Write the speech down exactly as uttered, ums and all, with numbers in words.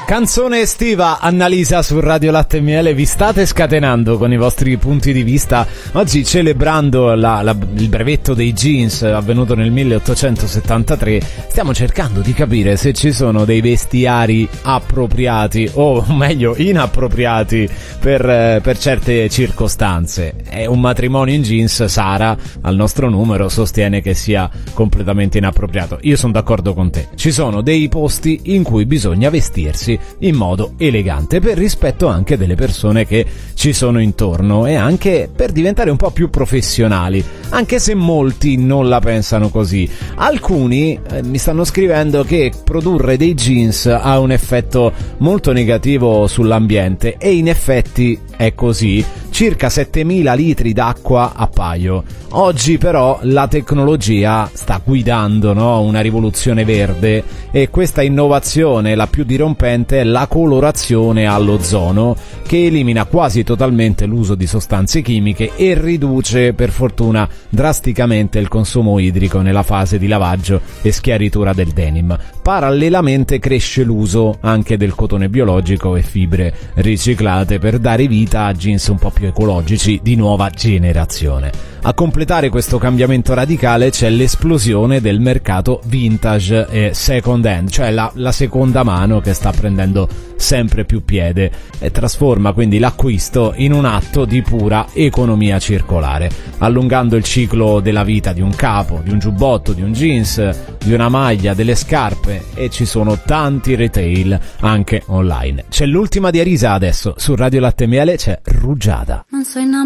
Canzone estiva, Annalisa su Radio Latte e Miele. Vi state scatenando con i vostri punti di vista oggi, celebrando la, la, il brevetto dei jeans avvenuto nel milleottocentosettantatré. Stiamo cercando di capire se ci sono dei vestiari appropriati o meglio inappropriati per, per certe circostanze. È un matrimonio in jeans. Sara al nostro numero sostiene che sia completamente inappropriato. Io sono d'accordo con te, ci sono dei posti in cui bisogna vestirsi in modo elegante per rispetto anche delle persone che ci sono intorno e anche per diventare un po' più professionali, anche se molti non la pensano così. Alcuni eh, mi stanno scrivendo che produrre dei jeans ha un effetto molto negativo sull'ambiente e in effetti è così. Circa settemila litri d'acqua a paio. Oggi però la tecnologia sta guidando, no? Una rivoluzione verde, e questa innovazione, la più dirompente, è la colorazione all'ozono, che elimina quasi totalmente l'uso di sostanze chimiche e riduce, per fortuna, drasticamente il consumo idrico nella fase di lavaggio e schiaritura del denim. Parallelamente cresce l'uso anche del cotone biologico e fibre riciclate per dare vita a jeans un po' più ecologici di nuova generazione. A completare questo cambiamento radicale c'è l'esplosione del mercato vintage e second hand, cioè la, la seconda mano, che sta prendendo sempre più piede e trasforma quindi l'acquisto in un atto di pura economia circolare, allungando il ciclo della vita di un capo, di un giubbotto, di un jeans, di una maglia, delle scarpe, e ci sono tanti retail anche online. C'è l'ultima di Arisa adesso su Radio Latte e Miele, c'è Rugiada. Non so